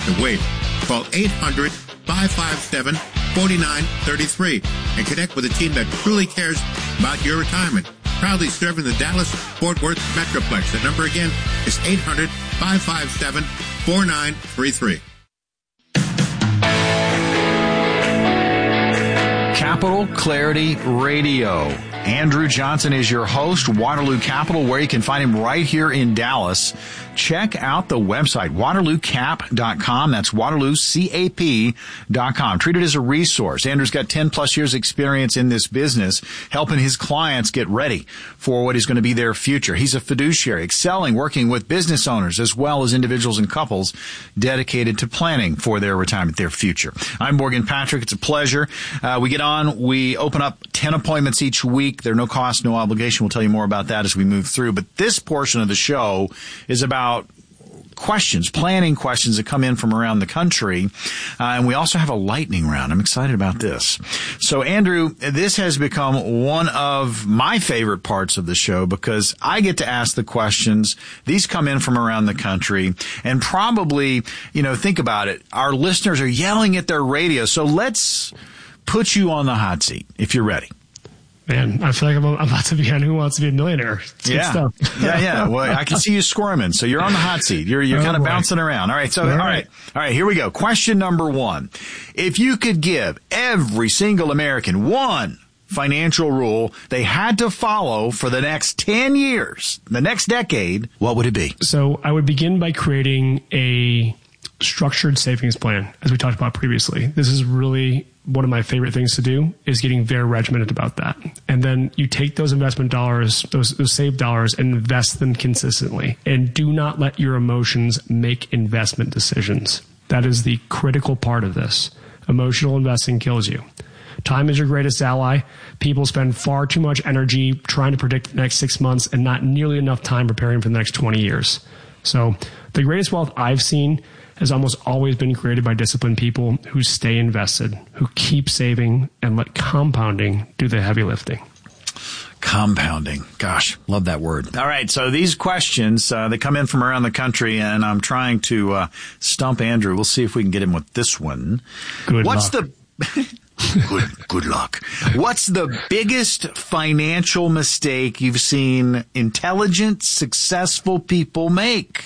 to wait. Call 800-557-4933 and connect with a team that truly cares about your retirement. Proudly serving the Dallas-Fort Worth Metroplex. The number again is 800-557-4933. Capital Clarity Radio. Andrew Johnson is your host, Waterloo Capital, where you can find him right here in Dallas. Check out the website, WaterlooCap.com. That's WaterlooCap.com. Treat it as a resource. Andrew's got 10 plus years experience in this business, helping his clients get ready for what is going to be their future. He's a fiduciary, excelling, working with business owners as well as individuals and couples dedicated to planning for their retirement, their future. I'm Morgan Patrick. It's a pleasure. We get on. We open up 10 appointments each week. They're no cost, no obligation. We'll tell you more about that as we move through. But this portion of the show is about questions, planning questions that come in from around the country. And we also have a lightning round. I'm excited about this. So, Andrew, this has become one of my favorite parts of the show because I get to ask the questions. These come in from around the country. And probably, think about it. Our listeners are yelling at their radio. So let's put you on the hot seat if you're ready. Man, I feel like I'm about to be on Who Wants to Be a Millionaire. It's good stuff. Yeah. Well, I can see you squirming. So you're on the hot seat. You're kind of bouncing around. All right. So, all right. Here we go. Question number 1. If you could give every single American one financial rule they had to follow for the next 10 years, the next decade, what would it be? So I would begin by creating a structured savings plan, as we talked about previously. This is really one of my favorite things to do, is getting very regimented about that. And then you take those investment dollars, those saved dollars, and invest them consistently. And do not let your emotions make investment decisions. That is the critical part of this. Emotional investing kills you. Time is your greatest ally. People spend far too much energy trying to predict the next 6 months and not nearly enough time preparing for the next 20 years. So the greatest wealth I've seen has almost always been created by disciplined people who stay invested, who keep saving, and let compounding do the heavy lifting. Compounding. Gosh, love that word. All right, so these questions, they come in from around the country, and I'm trying to stump Andrew. We'll see if we can get him with this one. Good luck. Good luck. What's the biggest financial mistake you've seen intelligent, successful people make?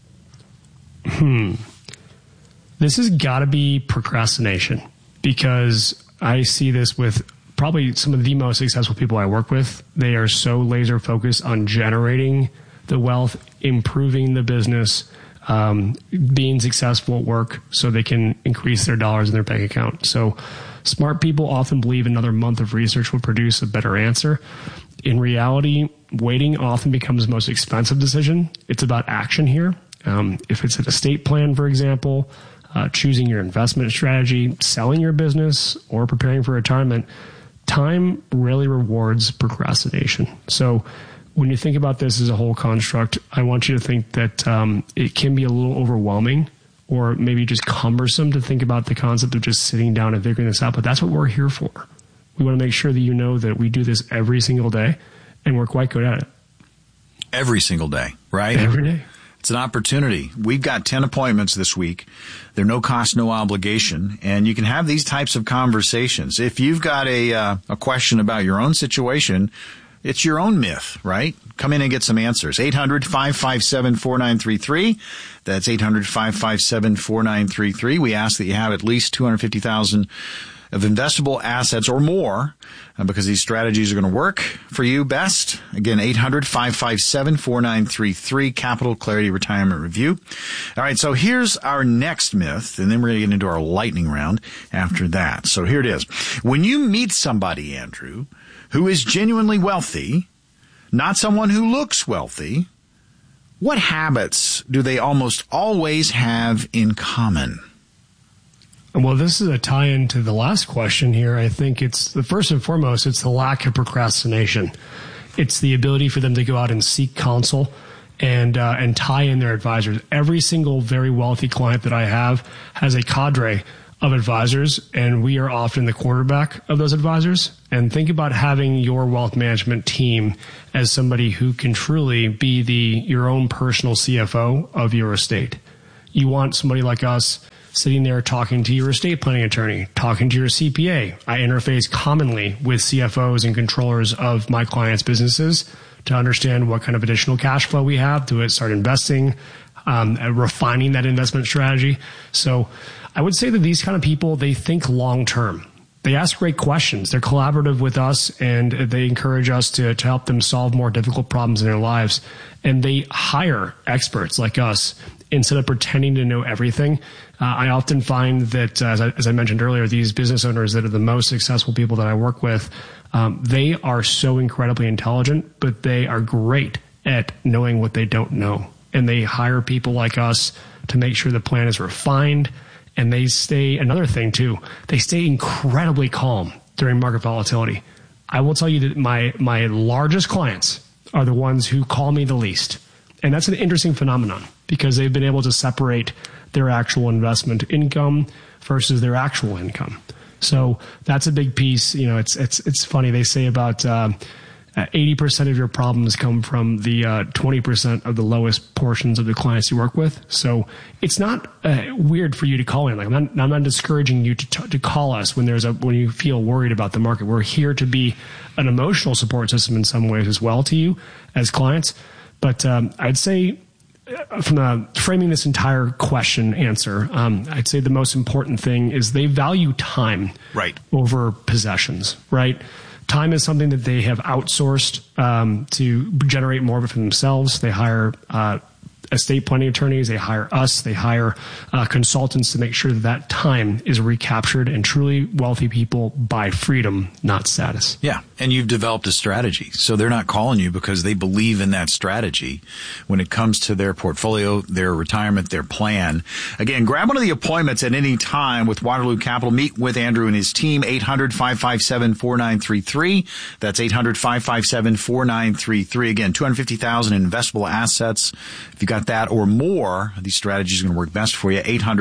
This has got to be procrastination, because I see this with probably some of the most successful people I work with. They are so laser focused on generating the wealth, improving the business, being successful at work so they can increase their dollars in their bank account. So smart people often believe another month of research will produce a better answer. In reality, waiting often becomes the most expensive decision. It's about action here. If it's an estate plan, for example, choosing your investment strategy, selling your business, or preparing for retirement, time really rewards procrastination. So when you think about this as a whole construct, I want you to think that it can be a little overwhelming or maybe just cumbersome to think about the concept of just sitting down and figuring this out. But that's what we're here for. We want to make sure that you know that we do this every single day, and we're quite good at it. Every single day, right? Every day. It's an opportunity. We've got 10 appointments this week. They're no cost, no obligation. And you can have these types of conversations. If you've got a question about your own situation, it's your own myth, right? Come in and get some answers. 800-557-4933. That's 800-557-4933. We ask that you have at least $250,000 of investable assets or more, because these strategies are going to work for you best. Again, 800-557-4933, Capital Clarity Retirement Review. All right, so here's our next myth, and then we're going to get into our lightning round after that. So here it is. When you meet somebody, Andrew, who is genuinely wealthy, not someone who looks wealthy, what habits do they almost always have in common? Well, this is a tie-in to the last question here. I think it's the first and foremost, it's the lack of procrastination. It's the ability for them to go out and seek counsel and tie in their advisors. Every single very wealthy client that I have has a cadre of advisors, and we are often the quarterback of those advisors. And think about having your wealth management team as somebody who can truly be your own personal CFO of your estate. You want somebody like us sitting there talking to your estate planning attorney, talking to your CPA. I interface commonly with CFOs and controllers of my clients' businesses to understand what kind of additional cash flow we have to start investing, refining that investment strategy. So I would say that these kind of people, they think long term. They ask great questions. They're collaborative with us, and they encourage us to help them solve more difficult problems in their lives. And they hire experts like us instead of pretending to know everything. I often find that, as I mentioned earlier, these business owners that are the most successful people that I work with, they are so incredibly intelligent, but they are great at knowing what they don't know. And they hire people like us to make sure the plan is refined. And they stay, another thing too, they stay incredibly calm during market volatility. I will tell you that my largest clients are the ones who call me the least. And that's an interesting phenomenon because they've been able to separate their actual investment income versus their actual income. So that's a big piece. You know, it's funny. They say about 80% of your problems come from the 20% of the lowest portions of the clients you work with. So it's not weird for you to call in. Like I'm not discouraging you to call us when you feel worried about the market. We're here to be an emotional support system in some ways as well to you as clients. But I'd say from framing this entire question answer, I'd say the most important thing is they value time over possessions, right? Time is something that they have outsourced to generate more of it for themselves. They hire estate planning attorneys. They hire us. They hire consultants to make sure that time is recaptured, and truly wealthy people buy freedom, not status. Yeah, and you've developed a strategy. So they're not calling you because they believe in that strategy when it comes to their portfolio, their retirement, their plan. Again, grab one of the appointments at any time with Waterloo Capital. Meet with Andrew and his team, 800-557-4933. That's 800-557-4933. Again, $250,000 in investable assets. If you got that or more, these strategies are going to work best for you.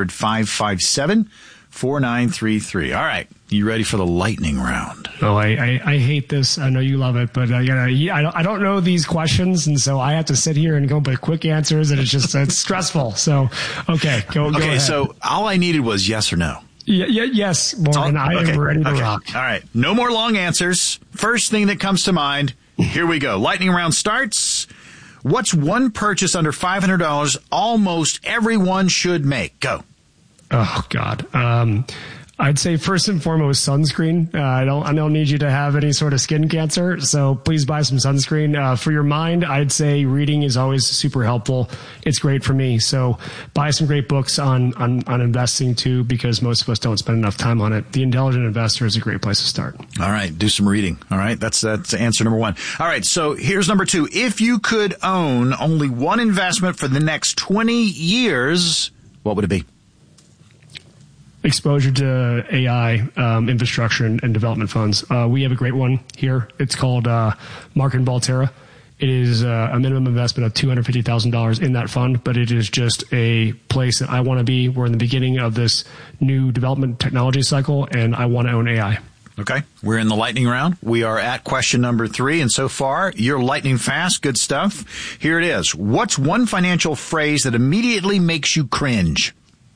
800-557-4933. All right. You ready for the lightning round? Oh, I hate this. I know you love it, but I don't know these questions, and so I have to sit here and go by quick answers, and it's stressful. So, okay, go ahead. So all I needed was yes or no. Yes, Morgan. I am ready to rock. All right. No more long answers. First thing that comes to mind. Here we go. Lightning round starts. What's one purchase under $500 almost everyone should make? Go. Oh, God. I'd say first and foremost sunscreen. I don't need you to have any sort of skin cancer, so please buy some sunscreen. For your mind, I'd say reading is always super helpful. It's great for me. So buy some great books on investing too, because most of us don't spend enough time on it. The Intelligent Investor is a great place to start. All right, do some reading. All right, that's answer number one. All right, so here's number two. If you could own only one investment for the next 20 years, what would it be? Exposure to AI infrastructure and development funds. We have a great one here. It's called Mark and Valterra. It is a minimum investment of $250,000 in that fund, but it is just a place that I want to be. We're in the beginning of this new development technology cycle, and I want to own AI. Okay. We're in the lightning round. We are at question number 3, and so far, you're lightning fast. Good stuff. Here it is. What's one financial phrase that immediately makes you cringe?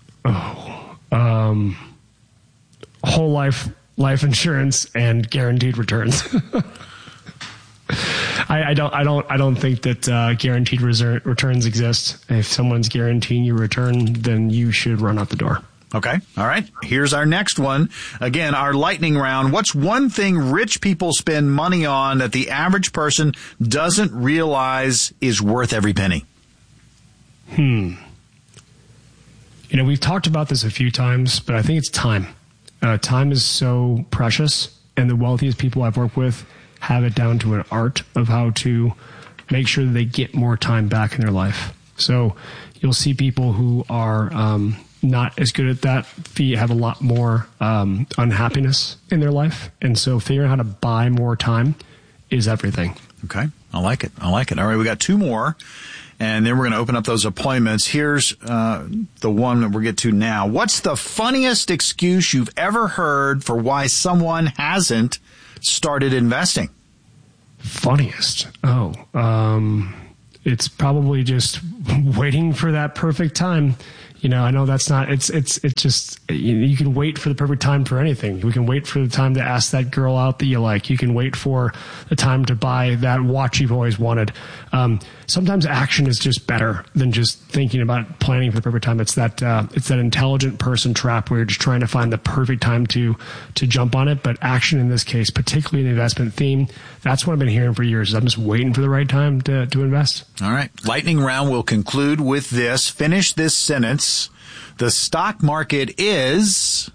Whole life insurance and guaranteed returns. I don't think that guaranteed returns exist. If someone's guaranteeing you a return, then you should run out the door. Okay. All right. Here's our next one. Again, our lightning round. What's one thing rich people spend money on that the average person doesn't realize is worth every penny? You know, we've talked about this a few times, but I think it's time. Time is so precious, and the wealthiest people I've worked with have it down to an art of how to make sure that they get more time back in their life. So you'll see people who are not as good at that, have a lot more unhappiness in their life. And so figuring out how to buy more time is everything. Okay. I like it. All right. We got 2 more. And then we're going to open up those appointments. Here's the one that we'll get to now. What's the funniest excuse you've ever heard for why someone hasn't started investing? Funniest? It's probably just waiting for that perfect time. I know that's not, it's just, you can wait for the perfect time for anything. We can wait for the time to ask that girl out that you like. You can wait for the time to buy that watch you've always wanted. Sometimes action is just better than just thinking about planning for the perfect time. It's that intelligent person trap where you're just trying to find the perfect time to jump on it. But action in this case, particularly in the investment theme, that's what I've been hearing for years. I'm just waiting for the right time to invest. All right. Lightning round will conclude with this. Finish this sentence. The stock market is...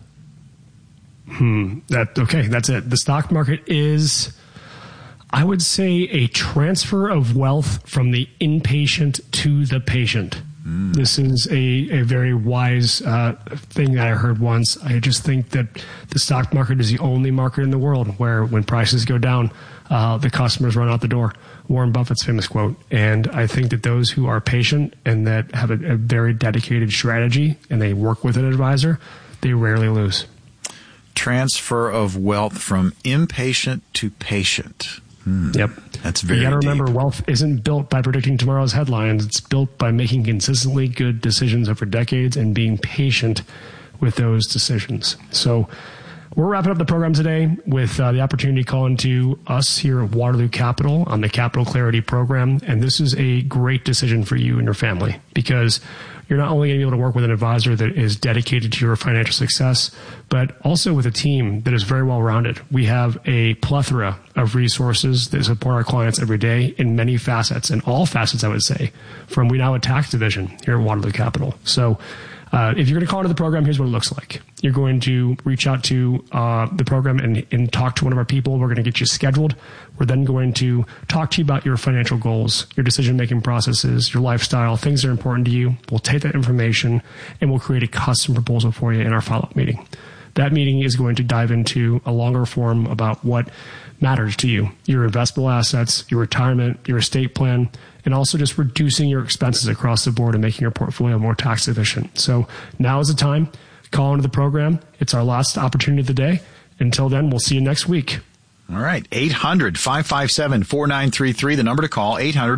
Okay, that's it. The stock market is, I would say, a transfer of wealth from the inpatient to the patient. This is a very wise thing that I heard once. I just think that the stock market is the only market in the world where when prices go down, the customers run out the door. Warren Buffett's famous quote. And I think that those who are patient and that have a very dedicated strategy and they work with an advisor, they rarely lose. Transfer of wealth from impatient to patient. Yep. That's very deep. You got to deep. remember, wealth isn't built by predicting tomorrow's headlines. It's built by making consistently good decisions over decades and being patient with those decisions. So we're wrapping up the program today with the opportunity to call into us here at Waterloo Capital on the Capital Clarity Program. And this is a great decision for you and your family because you're not only going to be able to work with an advisor that is dedicated to your financial success, but also with a team that is very well-rounded. We have a plethora of resources that support our clients every day in many facets, and all facets, I would say, from we now have a tax division here at Waterloo Capital. So if you're going to call into the program, here's what it looks like. You're going to reach out to the program and talk to one of our people. We're going to get you scheduled. We're then going to talk to you about your financial goals, your decision-making processes, your lifestyle, things that are important to you. We'll take that information and we'll create a custom proposal for you in our follow-up meeting. That meeting is going to dive into a longer form about what matters to you, your investable assets, your retirement, your estate plan, and also just reducing your expenses across the board and making your portfolio more tax efficient. So now is the time. Call into the program. It's our last opportunity of the day. Until then, we'll see you next week. All right. 800-557-4933, the number to call.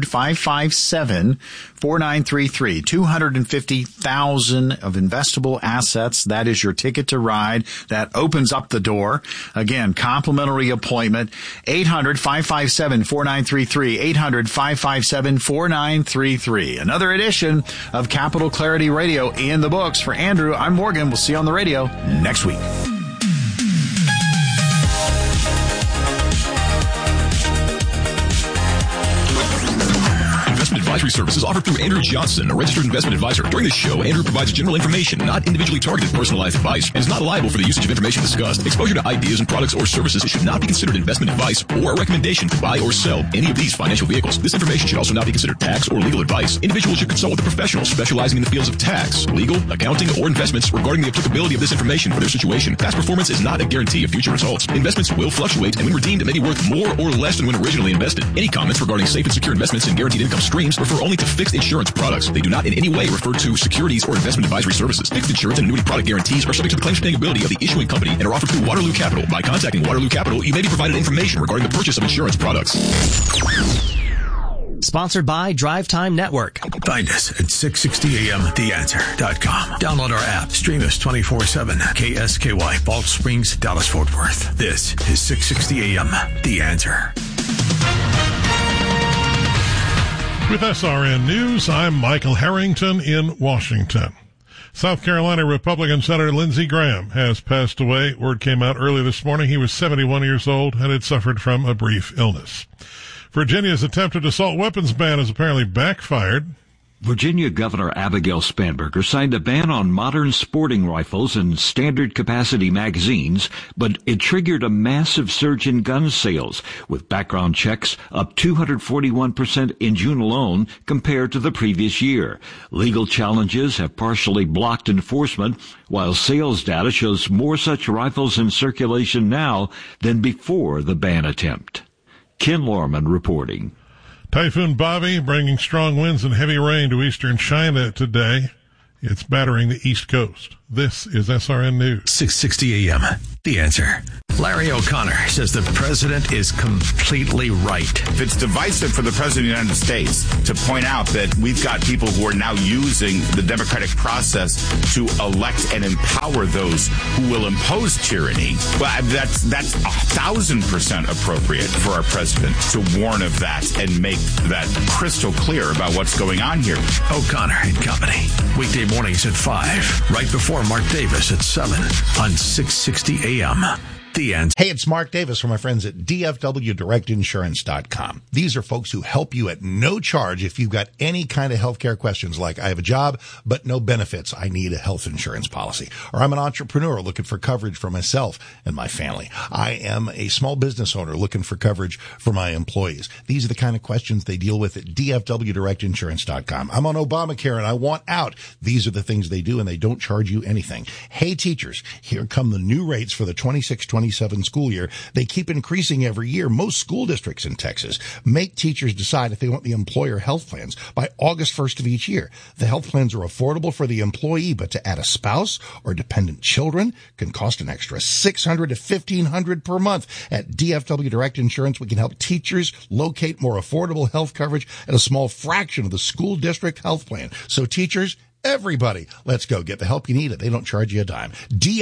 800-557-4933. 250,000 of investable assets. That is your ticket to ride. That opens up the door. Again, complimentary appointment. 800-557-4933. 800-557-4933. Another edition of Capital Clarity Radio in the books. For Andrew, I'm Morgan. We'll see you on the radio next week. Advisory services offered through Andrew Johnson, a registered investment advisor. During this show, Andrew provides general information, not individually targeted personalized advice, and is not liable for the usage of information discussed. Exposure to ideas and products or services should not be considered investment advice or a recommendation to buy or sell any of these financial vehicles. This information should also not be considered tax or legal advice. Individuals should consult with a professional specializing in the fields of tax, legal, accounting, or investments regarding the applicability of this information for their situation. Past performance is not a guarantee of future results. Investments will fluctuate, and when redeemed, it may be worth more or less than when originally invested. Any comments regarding safe and secure investments and guaranteed income streams refer only to fixed insurance products. They do not in any way refer to securities or investment advisory services. Fixed insurance and annuity product guarantees are subject to the claims paying ability of the issuing company and are offered through Waterloo Capital. By contacting Waterloo Capital, you may be provided information regarding the purchase of insurance products. Sponsored by Drive Time Network. Find us at 660amtheanswer.com. Download our app. Stream us 24/7. KSKY, Balch Springs, Dallas, Fort Worth. This is 660 AM, The Answer. With SRN News, I'm Michael Harrington in Washington. South Carolina Republican Senator Lindsey Graham has passed away. Word came out early this morning. He was 71 years old and had suffered from a brief illness. Virginia's attempted assault weapons ban has apparently backfired. Virginia Governor Abigail Spanberger signed a ban on modern sporting rifles and standard capacity magazines, but it triggered a massive surge in gun sales, with background checks up 241% in June alone compared to the previous year. Legal challenges have partially blocked enforcement, while sales data shows more such rifles in circulation now than before the ban attempt. Ken Lorman reporting. Typhoon Bobby bringing strong winds and heavy rain to eastern China today. It's battering the East Coast. This is SRN News. 660 AM, The Answer. Larry O'Connor says the president is completely right. If it's divisive for the president of the United States to point out that we've got people who are now using the democratic process to elect and empower those who will impose tyranny, well, that's 1,000% appropriate for our president to warn of that and make that crystal clear about what's going on here. O'Connor and Company. Weekday mornings at 5, right before Mark Davis at 7 on 660 AM. The Answer. Hey, it's Mark Davis from my friends at DFWDirectInsurance.com. These are folks who help you at no charge if you've got any kind of healthcare questions like I have a job but no benefits. I need a health insurance policy. Or I'm an entrepreneur looking for coverage for myself and my family. I am a small business owner looking for coverage for my employees. These are the kind of questions they deal with at DFWDirectInsurance.com. I'm on Obamacare and I want out. These are the things they do and they don't charge you anything. Hey, teachers, here come the new rates for the 26-27 school year. They keep increasing every year. Most school districts in Texas make teachers decide if they want the employer health plans by August 1st of each year. The health plans are affordable for the employee, but to add a spouse or dependent children can cost an extra $600 to $1,500 per month. At DFW Direct Insurance, we can help teachers locate more affordable health coverage at a small fraction of the school district health plan. So teachers, everybody, let's go get the help you need. They don't charge you a dime.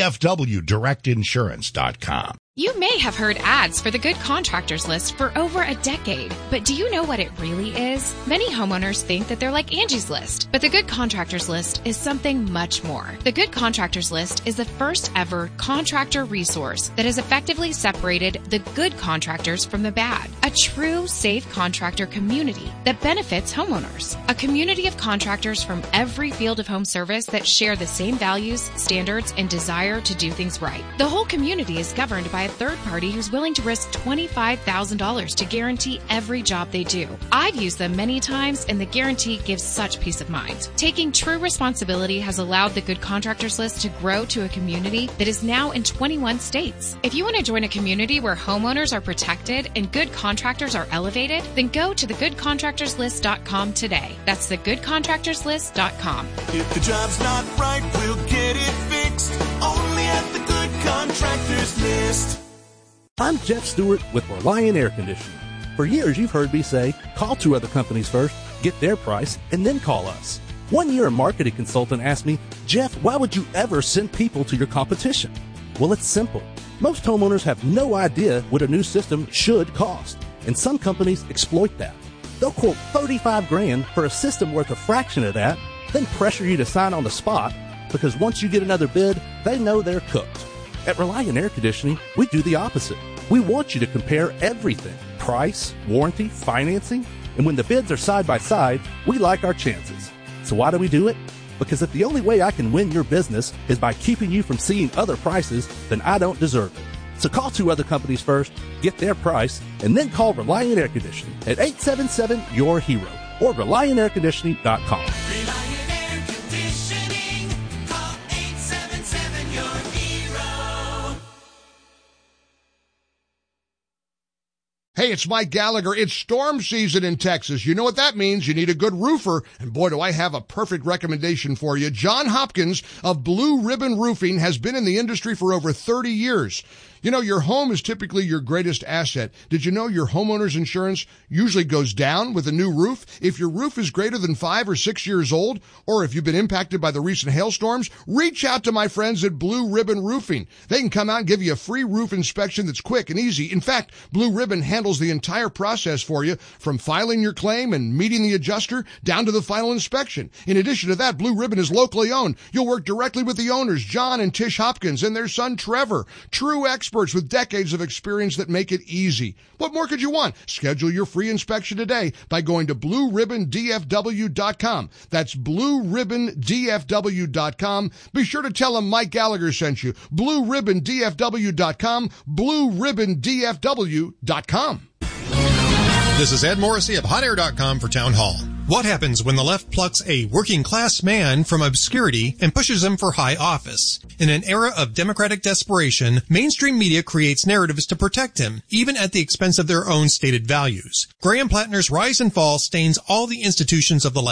DFWDirectInsurance.com. You may have heard ads for the Good Contractors List for over a decade, but do you know what it really is? Many homeowners think that they're like Angie's List, but the Good Contractors List is something much more. The Good Contractors List is the first ever contractor resource that has effectively separated the good contractors from the bad. A true safe contractor community that benefits homeowners. A community of contractors from every field of home service that share the same values, standards, and desire to do things right. The whole community is governed by a third party who's willing to risk $25,000 to guarantee every job they do. I've used them many times, and the guarantee gives such peace of mind. Taking true responsibility has allowed the Good Contractors List to grow to a community that is now in 21 states. If you want to join a community where homeowners are protected and good contractors are elevated, then go to thegoodcontractorslist.com today. That's thegoodcontractorslist.com. If the job's not right, we'll get it fixed. Only at the Good Contractors List. I'm Jeff Stewart with Reliant Air Conditioning. For years, you've heard me say, call 2 other companies first, get their price, and then call us. One year, a marketing consultant asked me, Jeff, why would you ever send people to your competition? Well, it's simple. Most homeowners have no idea what a new system should cost, and some companies exploit that. They'll quote $35,000 for a system worth a fraction of that, then pressure you to sign on the spot, because once you get another bid, they know they're cooked. At Reliant Air Conditioning, we do the opposite. We want you to compare everything: price, warranty, financing, and when the bids are side by side, we like our chances. So why do we do it? Because if the only way I can win your business is by keeping you from seeing other prices, then I don't deserve it. So call 2 other companies first, get their price, and then call Reliant Air Conditioning at 877-YOUR-HERO or ReliantAirConditioning.com. Hey, it's Mike Gallagher. It's storm season in Texas. You know what that means. You need a good roofer. And boy, do I have a perfect recommendation for you. John Hopkins of Blue Ribbon Roofing has been in the industry for over 30 years. You know, your home is typically your greatest asset. Did you know your homeowner's insurance usually goes down with a new roof? If your roof is greater than 5 or 6 years old, or if you've been impacted by the recent hailstorms, reach out to my friends at Blue Ribbon Roofing. They can come out and give you a free roof inspection that's quick and easy. In fact, Blue Ribbon handles the entire process for you, from filing your claim and meeting the adjuster down to the final inspection. In addition to that, Blue Ribbon is locally owned. You'll work directly with the owners, John and Tish Hopkins, and their son, Trevor. True experts with decades of experience that make it easy. What more could you want? Schedule your free inspection today by going to BlueRibbonDFW.com. That's BlueRibbonDFW.com. Be sure to tell them Mike Gallagher sent you. BlueRibbonDFW.com. BlueRibbonDFW.com. This is Ed Morrissey of HotAir.com for Town Hall. What happens when the left plucks a working-class man from obscurity and pushes him for high office? In an era of democratic desperation, mainstream media creates narratives to protect him, even at the expense of their own stated values. Graham Plattner's rise and fall stains all the institutions of the left.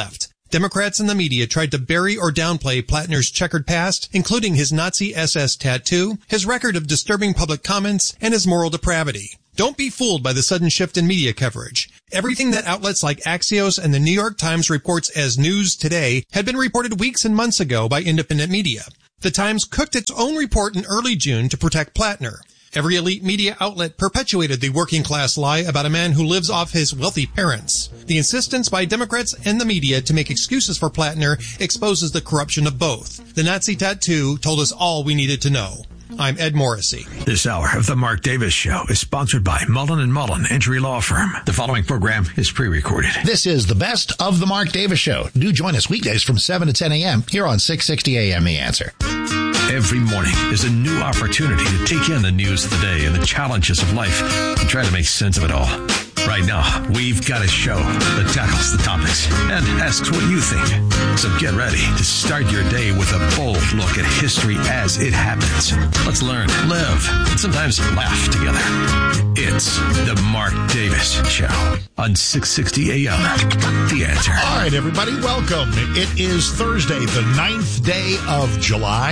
Democrats and the media tried to bury or downplay Plattner's checkered past, including his Nazi SS tattoo, his record of disturbing public comments, and his moral depravity. Don't be fooled by the sudden shift in media coverage. Everything that outlets like Axios and the New York Times reports as news today had been reported weeks and months ago by independent media. The Times cooked its own report in early June to protect Plattner. Every elite media outlet perpetuated the working class lie about a man who lives off his wealthy parents. The insistence by Democrats and the media to make excuses for Plattner exposes the corruption of both. The Nazi tattoo told us all we needed to know. I'm Ed Morrissey. This hour of The Mark Davis Show is sponsored by Mullen & Mullen Injury Law Firm. The following program is pre-recorded. This is the best of The Mark Davis Show. Do join us weekdays from 7 to 10 a.m. here on 660 a.m. The Answer. Every morning is a new opportunity to take in the news of the day and the challenges of life and try to make sense of it all. Right now, we've got a show that tackles the topics and asks what you think. So get ready to start your day with a bold look at history as it happens. Let's learn, live, and sometimes laugh together. It's the Mark Davis Show on 660 AM. The Answer. All right, everybody, welcome. It is Thursday, the 9th day of July,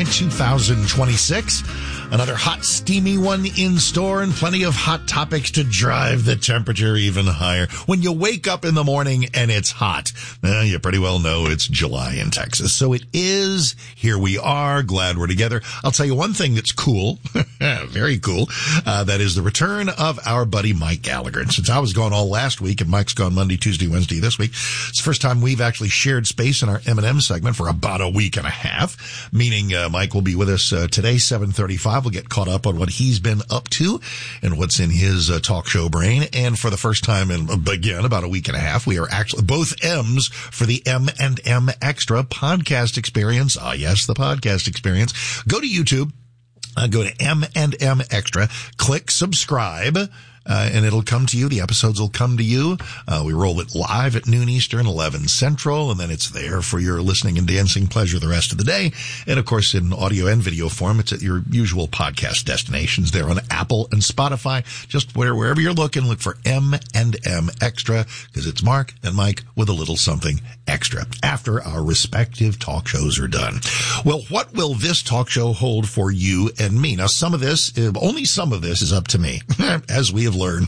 2026. Another hot, steamy one in store and plenty of hot topics to drive the temperature even higher. When you wake up in the morning and it's hot, you pretty well know it's July in Texas. So it is. Here we are. Glad we're together. I'll tell you one thing that's cool, very cool. That is the return of our buddy Mike Gallagher. And since I was gone all last week and Mike's gone Monday, Tuesday, Wednesday this week, it's the first time we've actually shared space in our M&M segment for about a week and a half, meaning Mike will be with us today, 7:35. We'll get caught up on what he's been up to and what's in his talk show brain. And for the first time in, again, about a week and a half, we are actually both M's for the M&M Extra podcast experience. Ah, yes, the podcast experience. Go to YouTube, go to M&M Extra, click subscribe. And it'll come to you. The episodes will come to you. We roll it live at noon Eastern, 11 Central, and then it's there for your listening and dancing pleasure the rest of the day. And of course, in audio and video form, it's at your usual podcast destinations there on Apple and Spotify. Just wherever you're looking, look for M&M Extra, because it's Mark and Mike with a little something extra after our respective talk shows are done. Well, what will this talk show hold for you and me? Now, only some of this is up to me, as we have learned.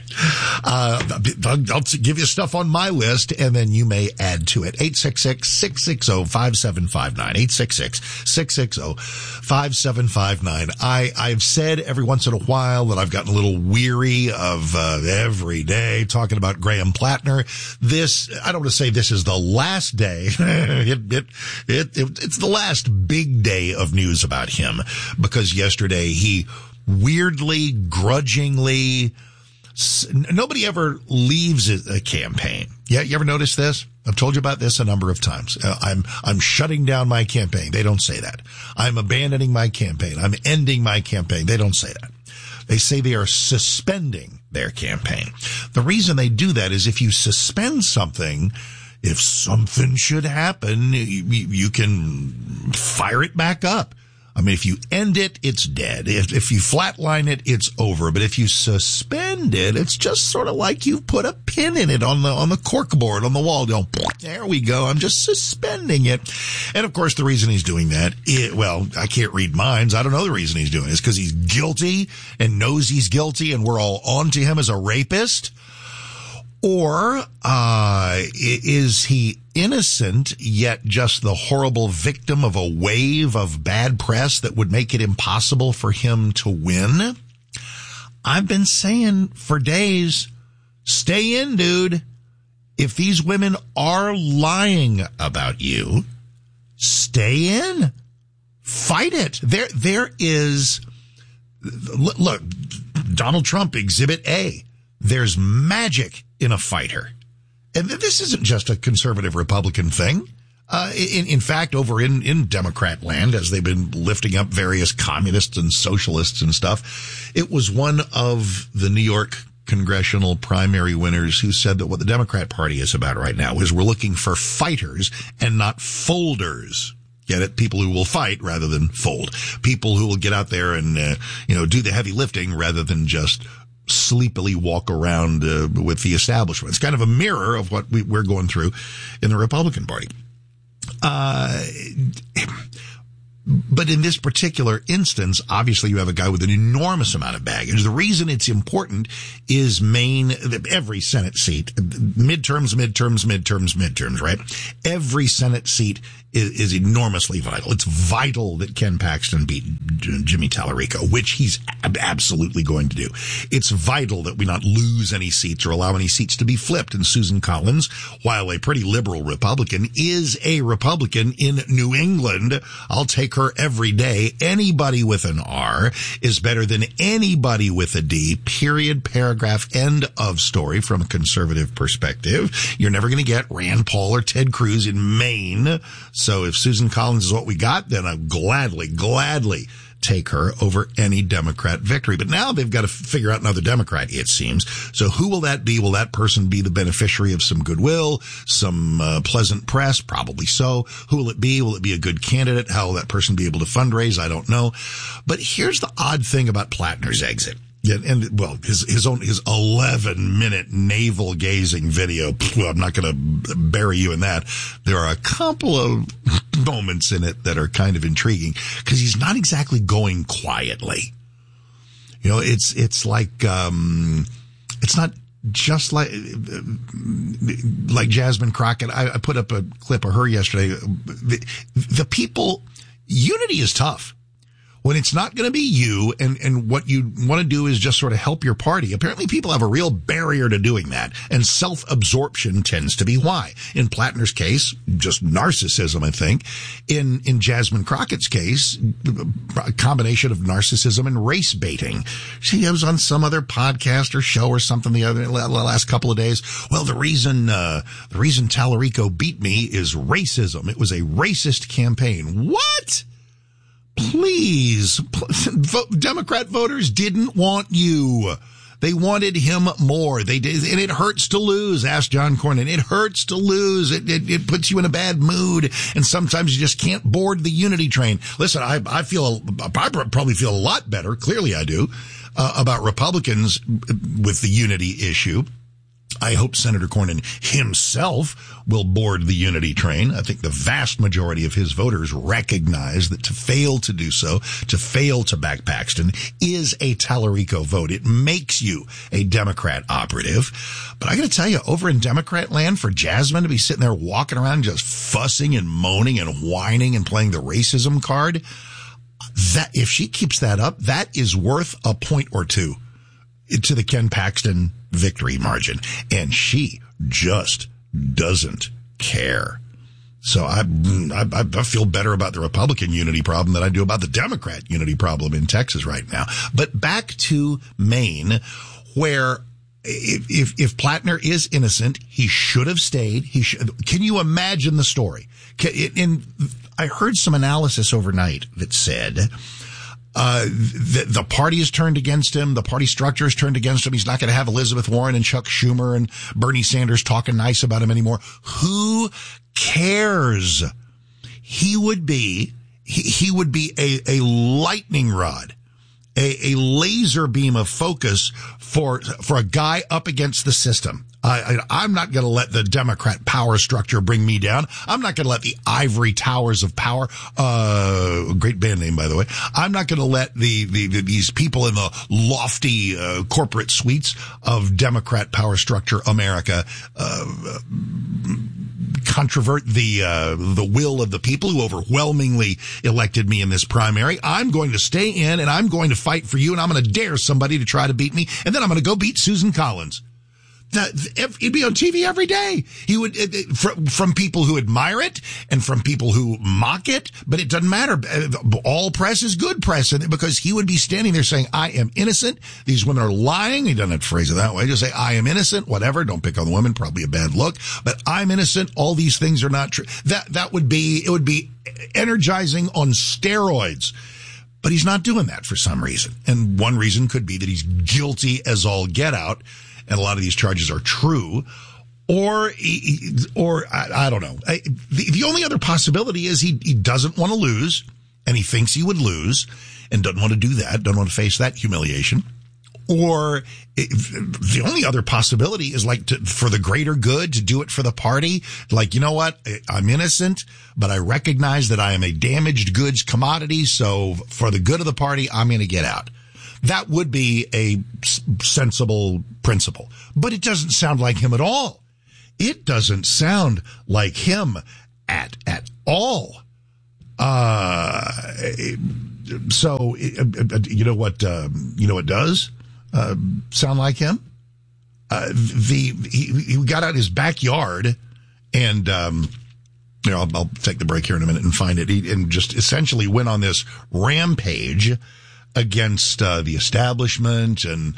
I'll give you stuff on my list, and then you may add to it. 866-660-5759. 866-660-5759. I've said every once in a while that I've gotten a little weary of every day talking about Graham Plattner. I don't want to say this is the last day. It's the last big day of news about him, because yesterday he weirdly, grudgingly, nobody ever leaves a campaign. Yeah, you ever notice this? I've told you about this a number of times. I'm shutting down my campaign. They don't say that. I'm abandoning my campaign. I'm ending my campaign. They don't say that. They say they are suspending their campaign. The reason they do that is if you suspend something, if something should happen, you can fire it back up. I mean, if you end it, it's dead. If you flatline it, it's over. But if you suspend it, it's just sort of like you put a pin in it on the corkboard on the wall. There we go. I'm just suspending it. And of course, the reason he's doing that, I can't read minds. I don't know the reason he's doing it. It's because he's guilty and knows he's guilty, and we're all on to him as a rapist. Or is he innocent, yet just the horrible victim of a wave of bad press that would make it impossible for him to win? I've been saying for days, stay in, dude. If these women are lying about you, stay in. Fight it. There is, look, Donald Trump, Exhibit A. There's magic in a fighter. And this isn't just a conservative Republican thing. In fact, over in Democrat land, as they've been lifting up various communists and socialists and stuff, it was one of the New York congressional primary winners who said that what the Democrat Party is about right now is we're looking for fighters and not folders. Get it? People who will fight rather than fold. People who will get out there and, do the heavy lifting rather than just sleepily walk around with the establishment. It's kind of a mirror of what we're going through in the Republican Party. But in this particular instance, obviously you have a guy with an enormous amount of baggage. The reason it's important is every Senate seat, midterms, right? Every Senate seat is enormously vital. It's vital that Ken Paxton beat Jimmy Tallarico, which he's absolutely going to do. It's vital that we not lose any seats or allow any seats to be flipped. And Susan Collins, while a pretty liberal Republican, is a Republican in New England. I'll take her every day. Anybody with an R is better than anybody with a D, period, paragraph, end of story from a conservative perspective. You're never going to get Rand Paul or Ted Cruz in Maine. So if Susan Collins is what we got, then I'll gladly take her over any Democrat victory. But now they've got to figure out another Democrat, it seems. So who will that be? Will that person be the beneficiary of some goodwill, some pleasant press? Probably so. Who will it be? Will it be a good candidate? How will that person be able to fundraise? I don't know. But here's the odd thing about Plattner's exit. Yeah, and well, his 11-minute navel gazing video. I'm not going to bury you in that. There are a couple of moments in it that are kind of intriguing because he's not exactly going quietly. You know, it's like it's not just like Jasmine Crockett. I put up a clip of her yesterday. The people, unity is tough. When it's not going to be you and what you want to do is just sort of help your party. Apparently people have a real barrier to doing that, and self-absorption tends to be why. In Plattner's case, just narcissism, I think. In Jasmine Crockett's case, a combination of narcissism and race baiting. She was on some other podcast or show or something the last couple of days. Well, the reason Tallarico beat me is racism. It was a racist campaign. What? Please, Democrat voters didn't want you. They wanted him more. They did, and it hurts to lose. Ask John Cornyn. It hurts to lose. It puts you in a bad mood, and sometimes you just can't board the unity train. Listen, I probably feel a lot better. Clearly, I do about Republicans with the unity issue. I hope Senator Cornyn himself will board the unity train. I think the vast majority of his voters recognize that to fail to do so, to fail to back Paxton, is a Tallarico vote. It makes you a Democrat operative. But I got to tell you, over in Democrat land, for Jasmine to be sitting there walking around just fussing and moaning and whining and playing the racism card, that if she keeps that up, that is worth a point or two to the Ken Paxton victory margin. And she just doesn't care. So I feel better about the Republican unity problem than I do about the Democrat unity problem in Texas right now. But back to Maine, where if Plattner is innocent, he should have stayed. Can you imagine the story? I heard some analysis overnight that said the party is turned against him. The party structure is turned against him. He's not going to have Elizabeth Warren and Chuck Schumer and Bernie Sanders talking nice about him anymore. Who cares? He would be a lightning rod, a laser beam of focus for a guy up against the system. I'm not going to let the Democrat power structure bring me down. I'm not going to let the ivory towers of power, great band name, by the way. I'm not going to let these people in the lofty, corporate suites of Democrat power structure America, controvert the will of the people who overwhelmingly elected me in this primary. I'm going to stay in and I'm going to fight for you, and I'm going to dare somebody to try to beat me, and then I'm going to go beat Susan Collins. He'd be on TV every day. He would, from people who admire it and from people who mock it, but it doesn't matter. All press is good press, because he would be standing there saying, I am innocent. These women are lying. He doesn't have to phrase it that way. Just say, I am innocent, whatever. Don't pick on the women. Probably a bad look, but I'm innocent. All these things are not true. It would be energizing on steroids. But he's not doing that for some reason. And one reason could be that he's guilty as all get out, and a lot of these charges are true, or I don't know. The only other possibility is he doesn't want to lose, and he thinks he would lose, and doesn't want to do that, doesn't want to face that humiliation. Or the only other possibility is like for the greater good, to do it for the party. Like, you know what? I'm innocent, but I recognize that I am a damaged goods commodity. So for the good of the party, I'm going to get out. That would be a sensible principle, but it doesn't sound like him at all. It doesn't sound like him at all. So you know what does sound like him? He got out his backyard and, I'll take the break here in a minute and find it. And just essentially went on this rampage against the establishment and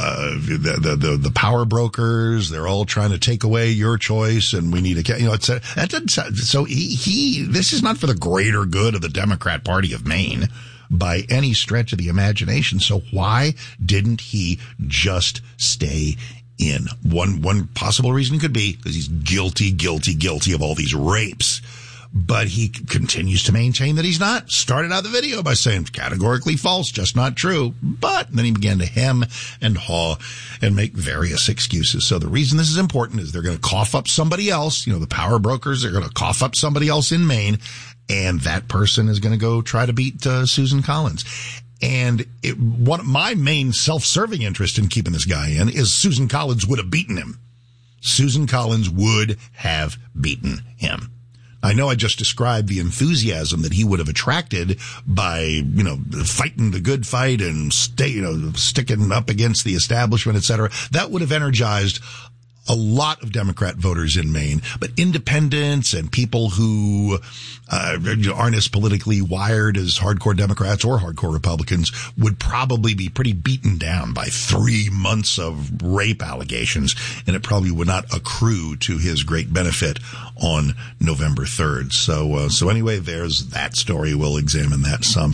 the power brokers. They're all trying to take away your choice, and we need to, that doesn't sound, so this is not for the greater good of the Democrat Party of Maine by any stretch of the imagination. So why didn't he just stay in? One possible reason could be because he's guilty of all these rapes. But he continues to maintain that he's not. Started out the video by saying categorically false, just not true. But then he began to hem and haw and make various excuses. So the reason this is important is they're going to cough up somebody else. The power brokers are going to cough up somebody else in Maine, and that person is going to go try to beat Susan Collins. And my main self-serving interest in keeping this guy in is Susan Collins would have beaten him. Susan Collins would have beaten him. I know I just described the enthusiasm that he would have attracted by, fighting the good fight and sticking up against the establishment, et cetera. That would have energized a lot of Democrat voters in Maine, but independents and people who aren't as politically wired as hardcore Democrats or hardcore Republicans would probably be pretty beaten down by 3 months of rape allegations, and it probably would not accrue to his great benefit on November 3rd. So anyway, there's that story. We'll examine that some.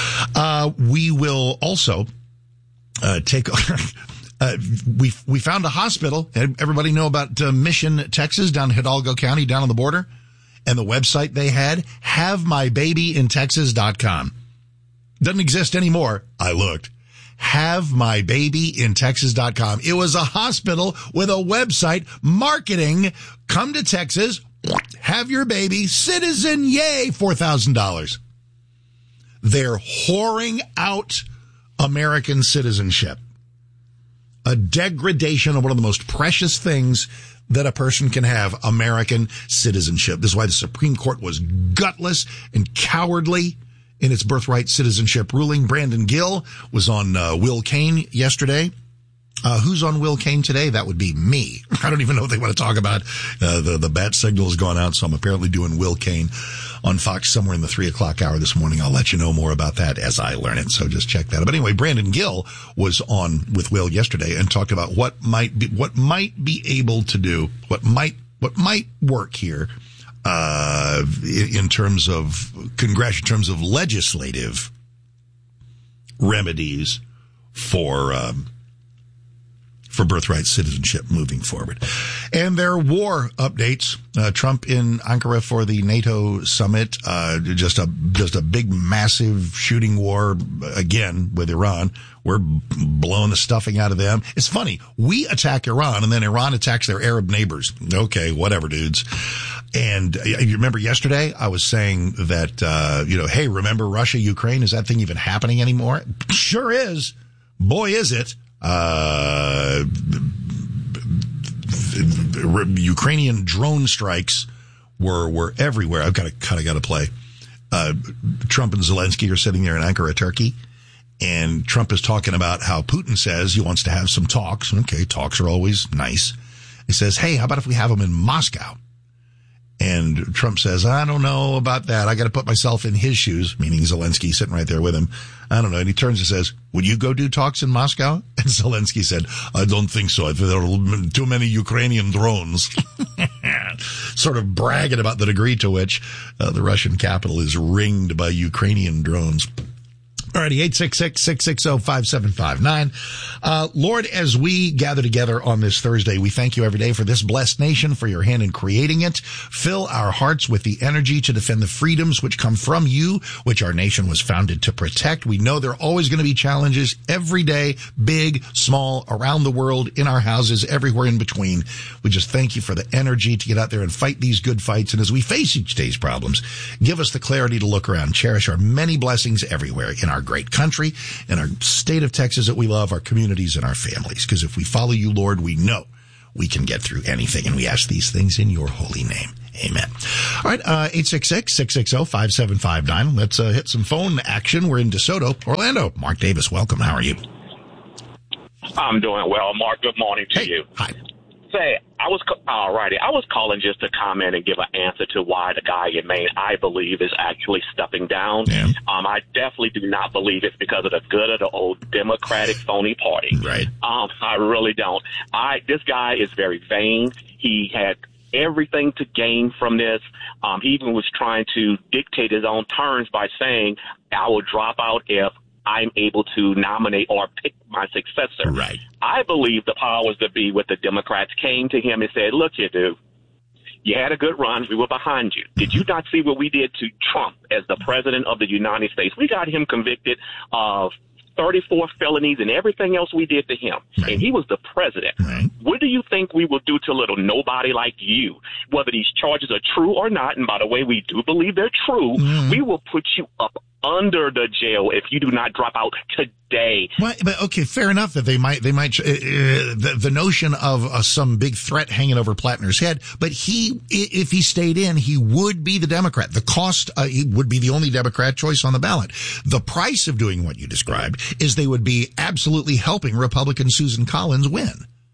We will also take... we found a hospital. Everybody know about Mission, Texas, down in Hidalgo County, down on the border? And the website they had, HaveMyBabyInTexas.com. Doesn't exist anymore. I looked. HaveMyBabyInTexas.com. It was a hospital with a website marketing, come to Texas, have your baby, citizen, yay, $4,000. They're whoring out American citizenship. A degradation of one of the most precious things that a person can have, American citizenship. This is why the Supreme Court was gutless and cowardly in its birthright citizenship ruling. Brandon Gill was on Will Cain yesterday. Who's on Will Cain today? That would be me. I don't even know if they want to talk about the bat signal has gone out, so I'm apparently doing Will Cain on Fox somewhere in the 3:00 hour this morning. I'll let you know more about that as I learn it, so just check that out. But anyway, Brandon Gill was on with Will yesterday and talked about what might be able to do, what might work here in terms of legislative remedies for birthright citizenship moving forward. And there are war updates. Trump in Ankara for the NATO summit. Just a big, massive shooting war again with Iran. We're blowing the stuffing out of them. It's funny. We attack Iran and then Iran attacks their Arab neighbors. Okay, whatever, dudes. And you remember yesterday I was saying that, hey, remember Russia, Ukraine? Is that thing even happening anymore? Sure is. Boy, is it. Ukrainian drone strikes were everywhere. I've got to play. Trump and Zelensky are sitting there in Ankara, Turkey, and Trump is talking about how Putin says he wants to have some talks. Okay, talks are always nice. He says, hey, how about if we have them in Moscow? And Trump says, I don't know about that. I got to put myself in his shoes, meaning Zelensky sitting right there with him. I don't know. And he turns and says, would you go do talks in Moscow? And Zelensky said, I don't think so. I think there are too many Ukrainian drones. Sort of bragging about the degree to which the Russian capital is ringed by Ukrainian drones. All righty, 866-660-5759. Lord, as we gather together on this Thursday, we thank you every day for this blessed nation, for your hand in creating it. Fill our hearts with the energy to defend the freedoms which come from you, which our nation was founded to protect. We know there are always going to be challenges every day, big, small, around the world, in our houses, everywhere in between. We just thank you for the energy to get out there and fight these good fights. And as we face each day's problems, give us the clarity to look around, cherish our many blessings everywhere in our great country, in our state of Texas that we love, our communities and our families. Because if we follow you, Lord, we know we can get through anything. And we ask these things in your holy name. Amen. All right, 866-660-5759. Let's hit some phone action. We're in DeSoto, Orlando. Mark Davis, welcome. How are you? I'm doing well, Mark. Good morning to you. Hi. Say, I was calling just to comment and give an answer to why the guy in Maine, I believe, is actually stepping down. Yeah. I definitely do not believe it's because of the good of the old Democratic phony party. Right. I really don't. This guy is very vain. He had everything to gain from this. He even was trying to dictate his own terms by saying, I will drop out if I'm able to nominate or pick my successor. Right. I believe the powers that be with the Democrats came to him and said, look, you dude, you had a good run. We were behind you. Did you not see what we did to Trump as the president of the United States? We got him convicted of 34 felonies and everything else we did to him. Right. And he was the president. Right. What do you think we will do to little nobody like you? Whether these charges are true or not, and by the way, we do believe they're true, we will put you up under the jail if you do not drop out today. Well, but okay, fair enough that they might the notion of some big threat hanging over Plattner's head, but if he stayed in, he would be the Democrat. The cost, he would be the only Democrat choice on the ballot. The price of doing what you described is they would be absolutely helping Republican Susan Collins win.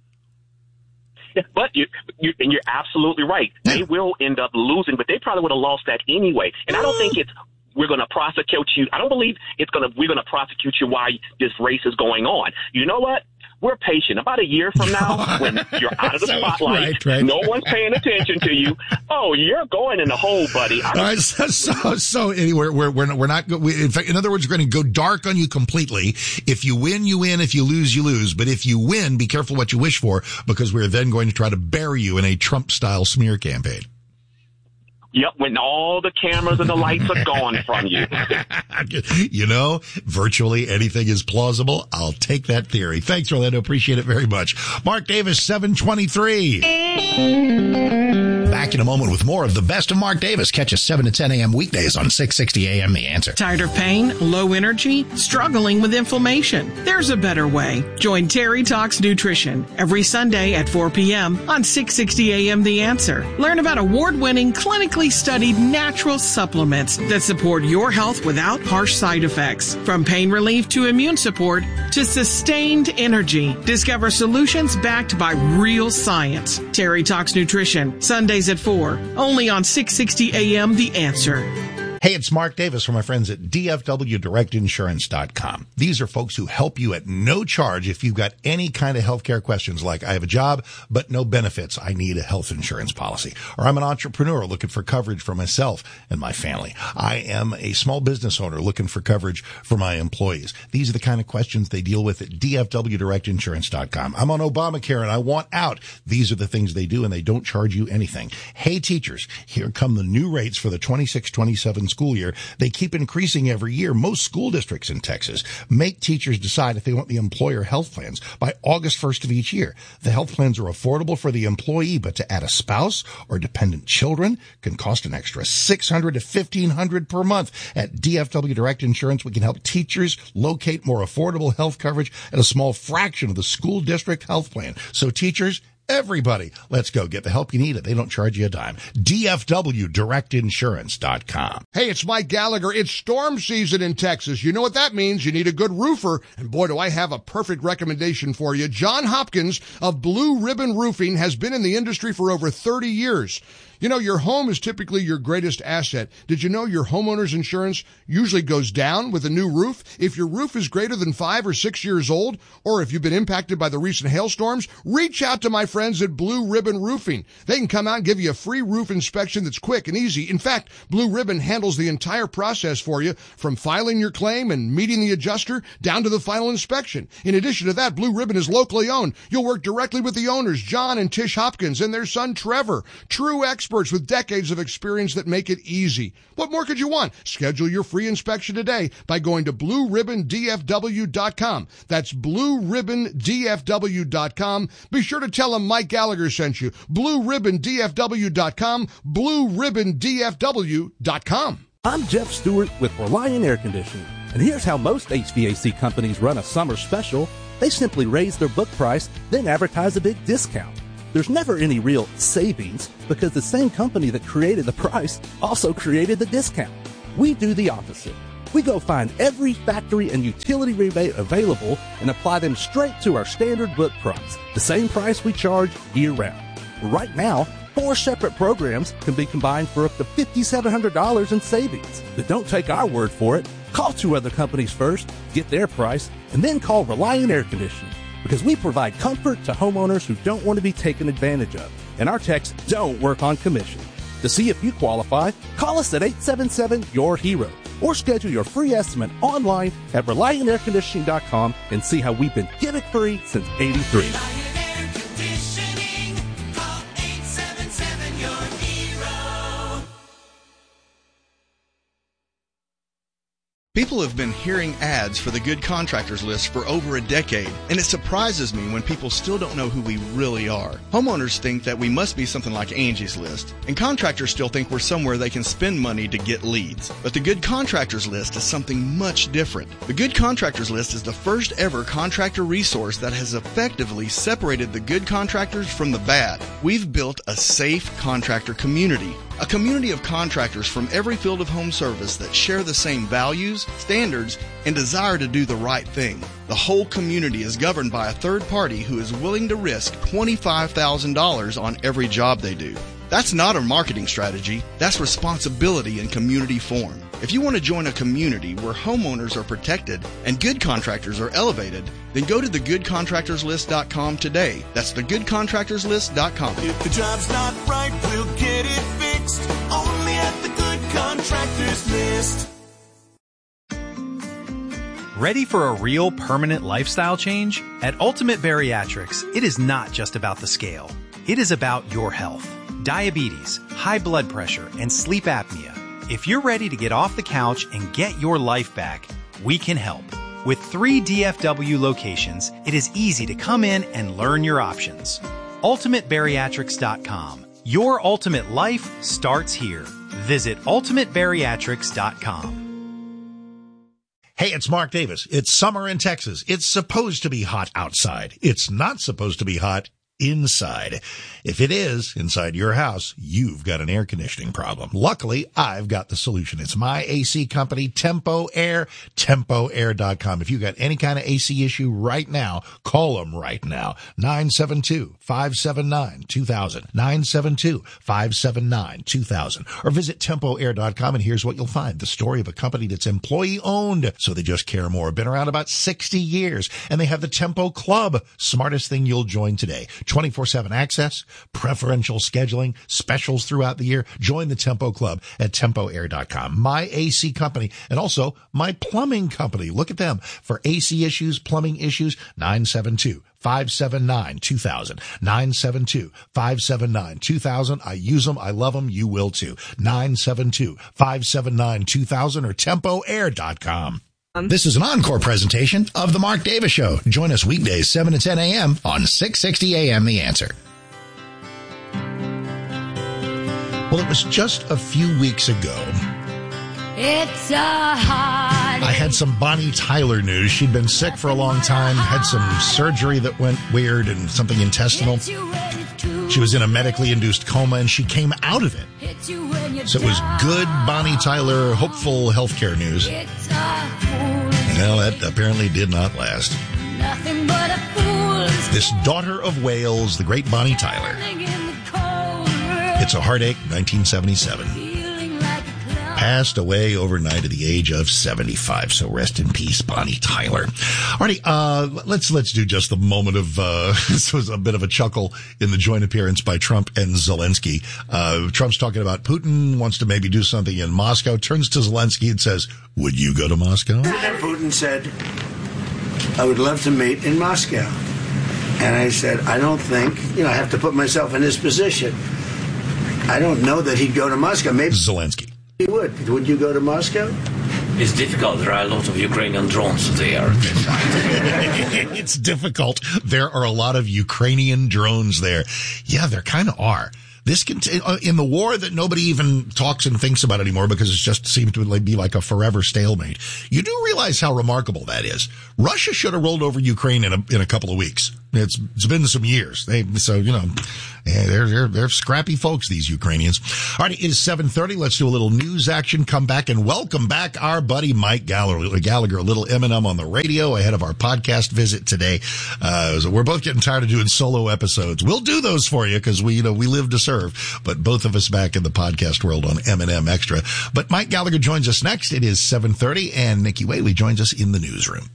Yeah, but you're absolutely right. They will end up losing, but they probably would have lost that anyway. And I don't think we're going to prosecute you. I don't believe we're going to prosecute you while this race is going on. You know what? We're patient. About a year from now, when you're out of the spotlight, right. No one's paying attention to you. Oh, you're going in the hole, buddy. All right, so anyway, we're not. In fact, in other words, we're going to go dark on you completely. If you win, you win. If you lose, you lose. But if you win, be careful what you wish for, because we're then going to try to bury you in a Trump-style smear campaign. Yep, when all the cameras and the lights are gone from you. You know, virtually anything is plausible. I'll take that theory. Thanks, Orlando. Appreciate it very much. Mark Davis, 723. Back in a moment with more of the best of Mark Davis. Catch us 7 to 10 a.m. weekdays on 660 a.m. The Answer. Tired of pain, low energy, struggling with inflammation? There's a better way. Join Terry Talks Nutrition every Sunday at 4 p.m. on 660 a.m. The Answer. Learn about award-winning, clinically studied natural supplements that support your health without harsh side effects. From pain relief to immune support to sustained energy. Discover solutions backed by real science. Terry Talks Nutrition, Sundays at 4, only on 660 a.m. The Answer. Hey, it's Mark Davis from my friends at DFWDirectInsurance.com. These are folks who help you at no charge if you've got any kind of healthcare questions like I have a job, but no benefits. I need a health insurance policy. Or I'm an entrepreneur looking for coverage for myself and my family. I am a small business owner looking for coverage for my employees. These are the kind of questions they deal with at DFWDirectInsurance.com. I'm on Obamacare and I want out. These are the things they do, and they don't charge you anything. Hey, teachers, here come the new rates for the 26-27 school year. They keep increasing every year. Most school districts in Texas make teachers decide if they want the employer health plans by August 1st of each year. The health plans are affordable for the employee, but to add a spouse or dependent children can cost an extra $600 to $1,500 per month. At DFW Direct Insurance, we can help teachers locate more affordable health coverage at a small fraction of the school district health plan. So teachers, everybody, let's go get the help you need. They don't charge you a dime. DFWDirectInsurance.com. Hey, it's Mike Gallagher. It's storm season in Texas. You know what that means. You need a good roofer. And boy, do I have a perfect recommendation for you. John Hopkins of Blue Ribbon Roofing has been in the industry for over 30 years. You know, your home is typically your greatest asset. Did you know your homeowner's insurance usually goes down with a new roof? If your roof is greater than 5 or 6 years old, or if you've been impacted by the recent hailstorms, reach out to my friends at Blue Ribbon Roofing. They can come out and give you a free roof inspection that's quick and easy. In fact, Blue Ribbon handles the entire process for you, from filing your claim and meeting the adjuster down to the final inspection. In addition to that, Blue Ribbon is locally owned. You'll work directly with the owners, John and Tish Hopkins, and their son Trevor, true experts with decades of experience that make it easy. What more could you want? Schedule your free inspection today by going to BlueRibbonDFW.com. That's BlueRibbonDFW.com. Be sure to tell them Mike Gallagher sent you. BlueRibbonDFW.com. BlueRibbonDFW.com. I'm Jeff Stewart with Reliant Air Conditioning, and here's how most HVAC companies run a summer special. They simply raise their book price, then advertise a big discount. There's never any real savings because the same company that created the price also created the discount. We do the opposite. We go find every factory and utility rebate available and apply them straight to our standard book price, the same price we charge year-round. Right now, 4 separate programs can be combined for up to $5,700 in savings. But don't take our word for it. Call 2 other companies first, get their price, and then call Reliant Air Conditioning, because we provide comfort to homeowners who don't want to be taken advantage of, and our techs don't work on commission. To see if you qualify, call us at 877-YOUR-HERO or schedule your free estimate online at ReliantAirConditioning.com and see how we've been gimmick-free since '83. People have been hearing ads for the Good Contractors List for over a decade, and it surprises me when people still don't know who we really are. Homeowners think that we must be something like Angie's List, and contractors still think we're somewhere they can spend money to get leads. But the Good Contractors List is something much different. The Good Contractors List is the first ever contractor resource that has effectively separated the good contractors from the bad. We've built a safe contractor community. A community of contractors from every field of home service that share the same values, standards, and desire to do the right thing. The whole community is governed by a third party who is willing to risk $25,000 on every job they do. That's not a marketing strategy. That's responsibility in community form. If you want to join a community where homeowners are protected and good contractors are elevated, then go to thegoodcontractorslist.com today. That's thegoodcontractorslist.com. If the job's not right, we'll get it fixed. Only at the Good Contractors List. Ready for a real permanent lifestyle change? At Ultimate Bariatrics, it is not just about the scale. It is about your health. Diabetes, high blood pressure, and sleep apnea. If you're ready to get off the couch and get your life back, we can help. With 3 DFW locations, it is easy to come in and learn your options. UltimateBariatrics.com. Your ultimate life starts here. Visit UltimateBariatrics.com. Hey, it's Mark Davis. It's summer in Texas. It's supposed to be hot outside. It's not supposed to be hot inside. If it is inside your house, you've got an air conditioning problem. Luckily, I've got the solution. It's my AC company, Tempo Air, TempoAir.com. If you've got any kind of AC issue right now, call them right now. 972-579-2000. 972-579-2000. Or visit TempoAir.com, and here's what you'll find. The story of a company that's employee owned, so they just care more. Been around about 60 years, and they have the Tempo Club. Smartest thing you'll join today. 24/7 access, preferential scheduling, specials throughout the year. Join the Tempo Club at TempoAir.com. My AC company, and also my plumbing company. Look at them for AC issues, plumbing issues. 972-579-2000. 972-579-2000. I use them. I love them. You will too. 972-579-2000 or TempoAir.com. This is an encore presentation of The Mark Davis Show. Join us weekdays 7 to 10 a.m. on 660 a.m. The Answer. Well, it was just a few weeks ago. It's a hot. I had some Bonnie Tyler news. She'd been sick for a long time, had some surgery that went weird and something intestinal. She was in a medically induced coma, and she came out of it. So it was good Bonnie Tyler, hopeful healthcare news. Well, that apparently did not last. Nothing but a fool's This daughter of Wales, the great Bonnie Tyler, It's a Heartache, 1977. Passed away overnight at the age of 75. So rest in peace, Bonnie Tyler. Alrighty, let's do just the moment of, this was a bit of a chuckle in the joint appearance by Trump and Zelensky. Trump's talking about Putin wants to maybe do something in Moscow, turns to Zelensky and says, would you go to Moscow? President Putin said, I would love to meet in Moscow. And I said, I don't think, I have to put myself in his position. I don't know that he'd go to Moscow. Maybe Zelensky. He would. Would you go to Moscow? It's difficult. There are a lot of Ukrainian drones there. It's difficult. There are a lot of Ukrainian drones there. Yeah, there kind of are. This can, in the war that nobody even talks and thinks about anymore because it just seems to be like a forever stalemate. You do realize how remarkable that is. Russia should have rolled over Ukraine in a couple of weeks. It's been some years. They're scrappy folks, these Ukrainians. All right, it is 7:30. Let's do a little news action. Come back and welcome back our buddy Mike Gallagher, a little M&M on the radio ahead of our podcast visit today. So we're both getting tired of doing solo episodes. We'll do those for you because we live to serve. But both of us back in the podcast world on M&M Extra. But Mike Gallagher joins us next. It is 7:30, and Nikki Whaley joins us in the newsroom.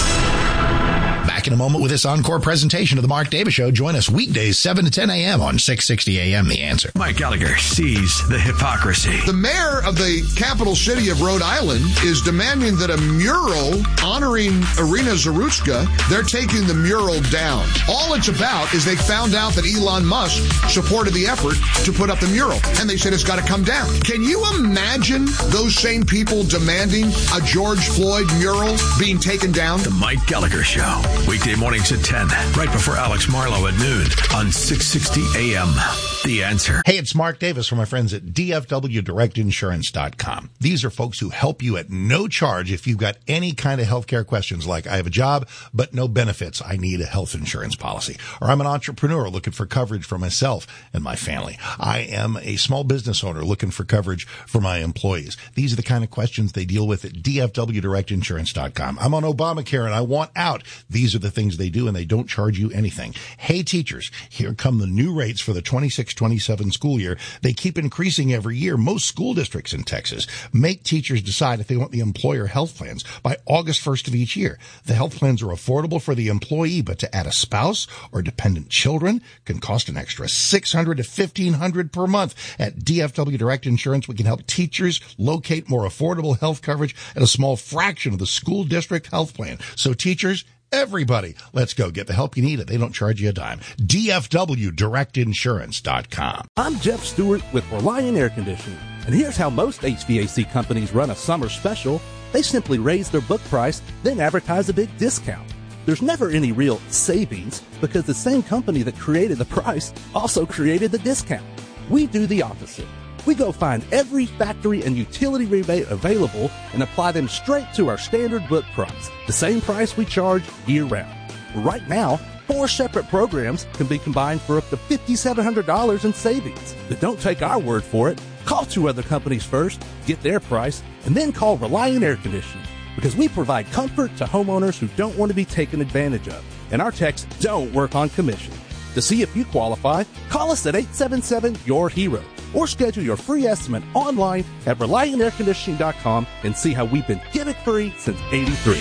Back in a moment with this encore presentation of the Mark Davis Show. Join us weekdays 7 to 10 a.m. on 660 a.m. The Answer. Mike Gallagher sees the hypocrisy. The mayor of the capital city of Rhode Island is demanding that a mural honoring Irina Zarutska, they're taking the mural down. All it's about is they found out that Elon Musk supported the effort to put up the mural, and they said it's got to come down. Can you imagine those same people demanding a George Floyd mural being taken down? The Mike Gallagher Show. Weekday mornings at 10, right before Alex Marlowe at noon on 660 AM. The Answer. Hey, it's Mark Davis from my friends at DFWDirectInsurance.com. These are folks who help you at no charge if you've got any kind of healthcare questions like I have a job, but no benefits. I need a health insurance policy. Or I'm an entrepreneur looking for coverage for myself and my family. I am a small business owner looking for coverage for my employees. These are the kind of questions they deal with at DFWDirectInsurance.com. I'm on Obamacare and I want out. These are the things they do, and they don't charge you anything. Hey, teachers, here come the new rates for the 26-27 school year. They keep increasing every year. Most school districts in Texas make teachers decide if they want the employer health plans by August 1st of each year. The health plans are affordable for the employee, but to add a spouse or dependent children can cost an extra $600 to $1,500 per month. At DFW Direct Insurance, we can help teachers locate more affordable health coverage at a small fraction of the school district health plan. So teachers, everybody, let's go get the help you need. They don't charge you a dime. DFWDirectInsurance.com. I'm Jeff Stewart with Reliant Air Conditioning, and here's how most HVAC companies run a summer special. They simply raise their book price, then advertise a big discount. There's never any real savings because the same company that created the price also created the discount. We do the opposite. We go find every factory and utility rebate available and apply them straight to our standard book price, the same price we charge year-round. Right now, 4 separate programs can be combined for up to $5,700 in savings. But don't take our word for it. Call 2 other companies first, get their price, and then call Reliant Air Conditioning, because we provide comfort to homeowners who don't want to be taken advantage of, and our techs don't work on commission. To see if you qualify, call us at 877-YOUR-HERO. Or schedule your free estimate online at ReliantAirConditioning.com and see how we've been gimmick-free since '83.